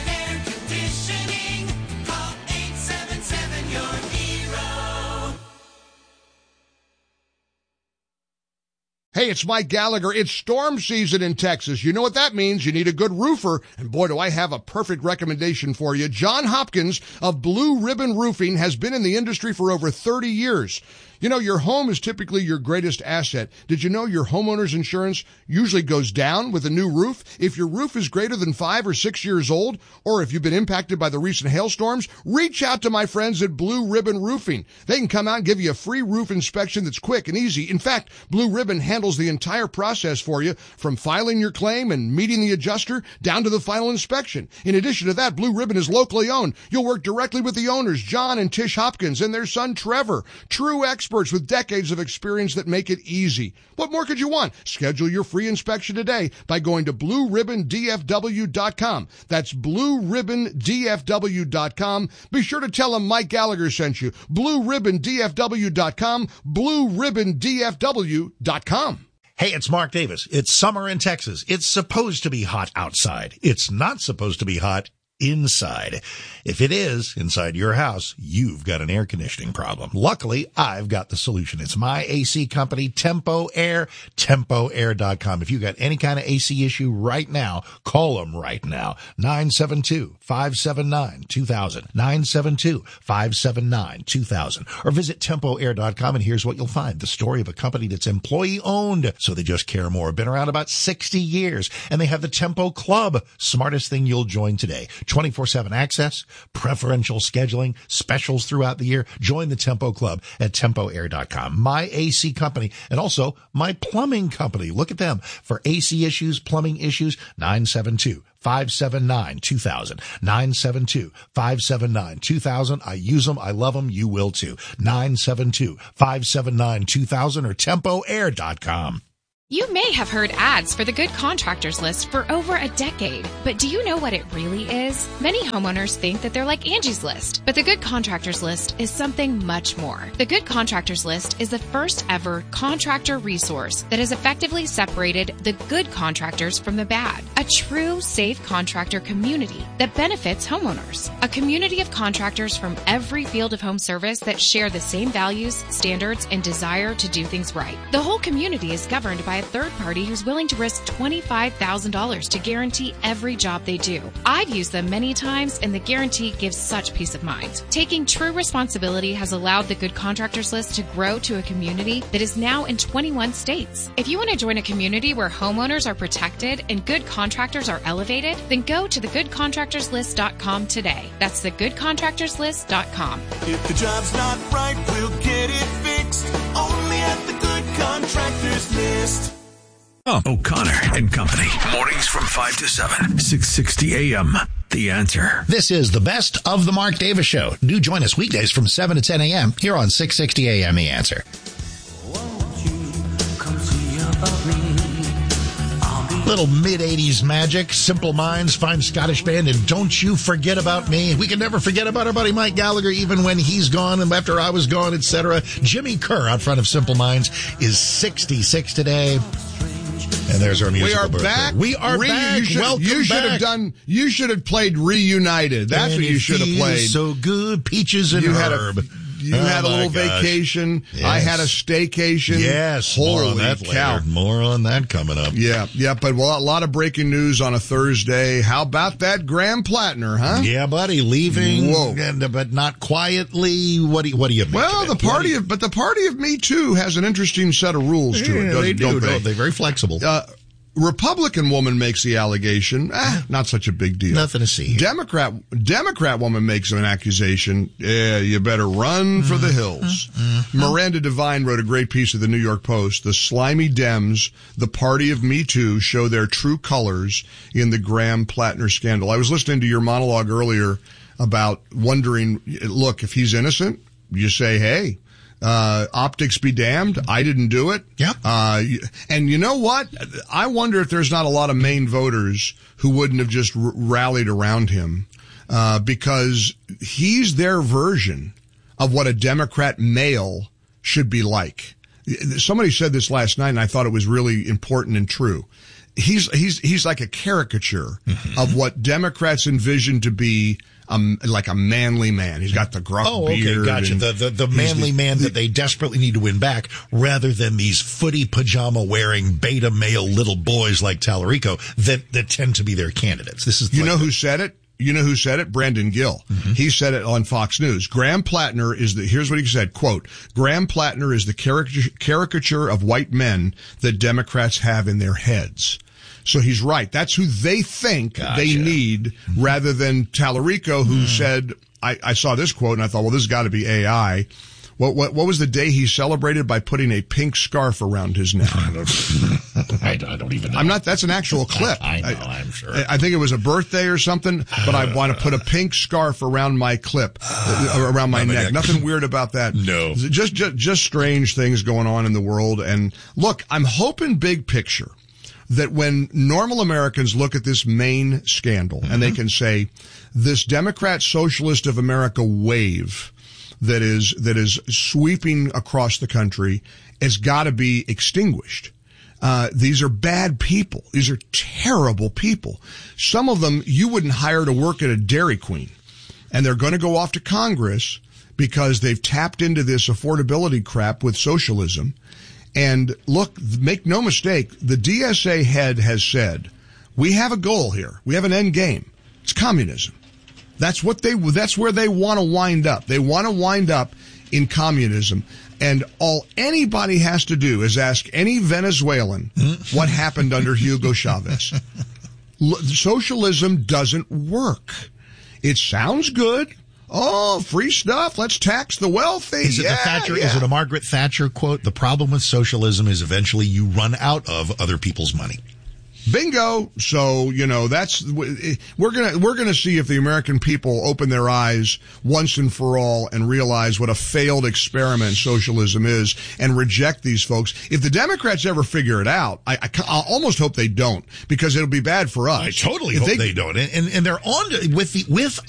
Hey, it's Mike Gallagher. It's storm season in Texas. You know what that means. You need a good roofer. And boy, do I have a perfect recommendation for you. John Hopkins of Blue Ribbon Roofing has been in the industry for over 30 years. You know, your home is typically your greatest asset. Did you know your homeowner's insurance usually goes down with a new roof? If your roof is greater than 5 or 6 years old, or if you've been impacted by the recent hailstorms, reach out to my friends at Blue Ribbon Roofing. They can come out and give you a free roof inspection that's quick and easy. In fact, Blue Ribbon handles the entire process for you, from filing your claim and meeting the adjuster down to the final inspection. In addition to that, Blue Ribbon is locally owned. You'll work directly with the owners, John and Tish Hopkins, and their son, Trevor. True experts experts with decades of experience that make it easy. What more could you want? Schedule your free inspection today by going to BlueRibbonDFW.com. That's BlueRibbonDFW.com. Be sure to tell them Mike Gallagher sent you. BlueRibbonDFW.com. BlueRibbonDFW.com. Hey, it's Mark Davis. It's summer in Texas. It's supposed to be hot outside. It's not supposed to be hot inside. If it is inside your house, you've got an air conditioning problem. Luckily, I've got the solution. It's my AC company, Tempo Air, TempoAir.com. If you've got any kind of AC issue right now, call them right now. 972-579-2000. 972-579-2000. Or visit TempoAir.com, and here's what you'll find. The story of a company that's employee-owned, so they just care more. Been around about 60 years, and they have the Tempo Club. Smartest thing you'll join today. 24/7 access, preferential scheduling, specials throughout the year. Join the Tempo Club at TempoAir.com. My AC company, and also my plumbing company. Look at them for AC issues, plumbing issues. 972-579-2000. 972-579-2000. I use them. I love them. You will too. 972-579-2000 or TempoAir.com. You may have heard ads for the Good Contractors List for over a decade, but do you know what it really is? Many homeowners think that they're like Angie's List, but the Good Contractors List is something much more. The Good Contractors List is the first ever contractor resource that has effectively separated the good contractors from the bad. A true, safe contractor community that benefits homeowners. A community of contractors from every field of home service that share the same values, standards, and desire to do things right. The whole community is governed by a third party who's willing to risk $25,000 to guarantee every job they do. I've used them many times, and the guarantee gives such peace of mind. Taking true responsibility has allowed the Good Contractors List to grow to a community that is now in 21 states. If you want to join a community where homeowners are protected and good contractors are elevated, then go to thegoodcontractorslist.com today. That's thegoodcontractorslist.com. If the job's not right, we'll get it fixed. Only at the Good Contractors List. Oh, O'Connor and Company. Mornings from 5 to 7. 660 a.m. The Answer. This is the best of the Mark Davis Show. Do join us weekdays from 7 to 10 a.m. here on 660 a.m. The Answer. Little mid-'80s magic, Simple Minds, fine Scottish band, and Don't You Forget About Me. We can never forget about our buddy Mike Gallagher, even when he's gone and after I was gone, etc. Jimmy Kerr, out front of Simple Minds, is 66 today. And there's our musical birthday. We are back. Welcome back. You should have played Reunited. That's what you should have played. So good. Peaches and Herb. You had a little vacation. Yes. I had a staycation. Yes. Holy more on that cow. later. More on that coming up. Yeah. But a lot of breaking news on a Thursday. How about that Graham Plattner, huh? Yeah, buddy, leaving. Whoa. But not quietly. What do you make? Well, the party of Me Too has an interesting set of rules to it. They do. Don't they? They're very flexible. Republican woman makes the allegation. Not such a big deal. Nothing to see here. Democrat woman makes an accusation. You better run for the hills. Miranda Devine wrote a great piece of the New York Post. The slimy Dems, the party of Me Too, show their true colors in the Graham Plattner scandal. I was listening to your monologue earlier about wondering, look, if he's innocent, you say, hey, optics be damned. I didn't do it. Yeah. And you know what? I wonder if there's not a lot of Maine voters who wouldn't have just rallied around him, because he's their version of what a Democrat male should be like. Somebody said this last night, and I thought it was really important and true. He's like a caricature of what Democrats envision to be like a manly man. He's got the gruff beard. Oh, okay, gotcha. The manly man that they desperately need to win back, rather than these footy pajama wearing beta male little boys like Tallarico that tend to be their candidates. This is know who said it? You know who said it? Brandon Gill. He said it on Fox News. Graham Plattner here's what he said, quote, Graham Plattner is the caricature of white men that Democrats have in their heads. So he's right. That's who they think they need, rather than Tallarico, who said, I saw this quote and I thought, well, this has got to be AI. What was the day he celebrated by putting a pink scarf around his neck? I don't even know. That's an actual clip. I know, I'm sure. I think it was a birthday or something, but I want to put a pink scarf around my around my neck. Nothing weird about that. No. Just strange things going on in the world. And look, I'm hoping big picture that when normal Americans look at this Maine scandal and they can say, this Democrat Socialist of America wave that is sweeping across the country has got to be extinguished. These are bad people. These are terrible people. Some of them you wouldn't hire to work at a Dairy Queen, and they're going to go off to Congress because they've tapped into this affordability crap with socialism. And look, make no mistake, the DSA head has said, we have a goal here. We have an end game. It's communism. That's where they want to wind up. They want to wind up in communism. And all anybody has to do is ask any Venezuelan what happened under Hugo Chavez. Socialism doesn't work. It sounds good. Oh, free stuff. Let's tax the wealthy. Is it Is it a Margaret Thatcher quote? The problem with socialism is eventually you run out of other people's money. Bingo. So, we're going to see if the American people open their eyes once and for all and realize what a failed experiment socialism is and reject these folks. If the Democrats ever figure it out, I almost hope they don't, because it'll be bad for us. I totally hope they don't. And they're on to, with